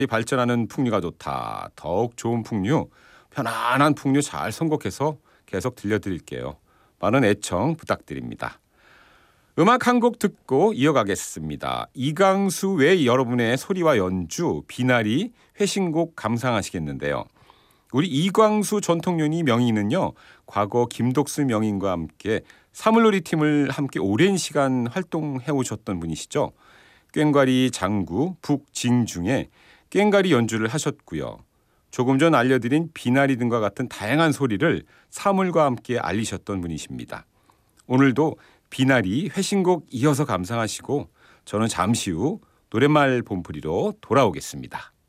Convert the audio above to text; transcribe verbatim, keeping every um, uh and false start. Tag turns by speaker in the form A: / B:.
A: 발전하는 풍류가 좋다. 더욱 좋은 풍류, 편안한 풍류 잘 선곡해서 계속 들려드릴게요. 많은 애청 부탁드립니다. 음악 한 곡 듣고 이어가겠습니다. 이강수 외 여러분의 소리와 연주, 비나리, 회신곡 감상하시겠는데요. 우리 이광수 전통요리 명인은요, 과거 김독수 명인과 함께 사물놀이 팀을 함께 오랜 시간 활동해 오셨던 분이시죠. 꽹과리, 장구, 북, 징 중에 꽹과리 연주를 하셨고요. 조금 전 알려드린 비나리 등과 같은 다양한 소리를 사물과 함께 알리셨던 분이십니다. 오늘도 비나리 회신곡 이어서 감상하시고 저는 잠시 후 노랫말 본풀이로 돌아오겠습니다.